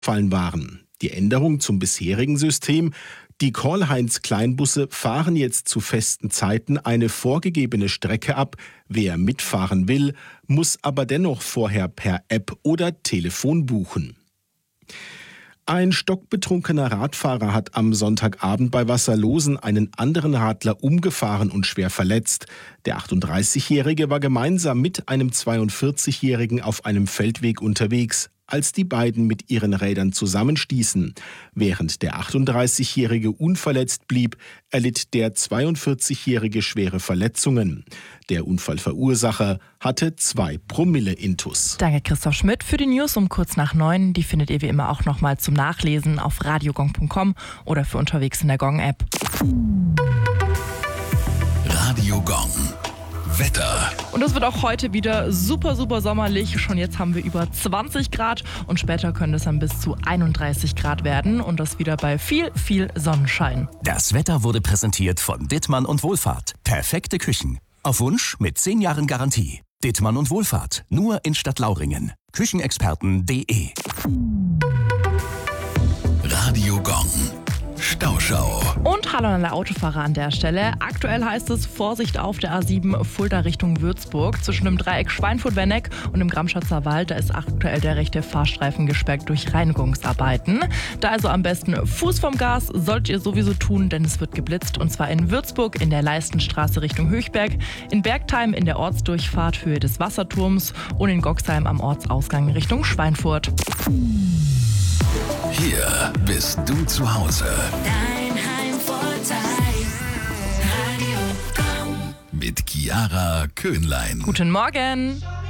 gefallen waren. Die Änderung zum bisherigen System: die Karl-Heinz-Kleinbusse fahren jetzt zu festen Zeiten eine vorgegebene Strecke ab. Wer mitfahren will, muss aber dennoch vorher per App oder Telefon buchen. Ein stockbetrunkener Radfahrer hat am Sonntagabend bei Wasserlosen einen anderen Radler umgefahren und schwer verletzt. Der 38-Jährige war gemeinsam mit einem 42-Jährigen auf einem Feldweg unterwegs, als die beiden mit ihren Rädern zusammenstießen. Während der 38-Jährige unverletzt blieb, erlitt der 42-Jährige schwere Verletzungen. Der Unfallverursacher hatte 2 Promille Intus. Danke Christoph Schmidt für die News um kurz nach 9. Die findet ihr wie immer auch nochmal zum Nachlesen auf radiogong.com oder für unterwegs in der Gong-App. Radio Gong. Wetter. Und es wird auch heute wieder super sommerlich. Schon jetzt haben wir über 20 Grad und später können es dann bis zu 31 Grad werden und das wieder bei viel Sonnenschein. Das Wetter wurde präsentiert von Dittmann und Wohlfahrt. Perfekte Küchen. Auf Wunsch mit 10 Jahren Garantie. Dittmann und Wohlfahrt. Nur in Stadtlauringen. Küchenexperten.de. Radio Gong. Stauschau. Und hallo an alle Autofahrer an der Stelle. Aktuell heißt es Vorsicht auf der A7 Fulda Richtung Würzburg. Zwischen dem Dreieck Schweinfurt-Wenneck und dem Gramschatzer Wald, da ist aktuell der rechte Fahrstreifen gesperrt durch Reinigungsarbeiten. Da also am besten Fuß vom Gas, solltet ihr sowieso tun, denn es wird geblitzt. Und zwar in Würzburg in der Leistenstraße Richtung Höchberg, in Bergtheim in der Ortsdurchfahrt Höhe des Wasserturms und in Goxheim am Ortsausgang Richtung Schweinfurt. Hier bist du zu Hause. Dein Heimvorteil. Radio Gong. Mit Chiara Köhnlein. Guten Morgen!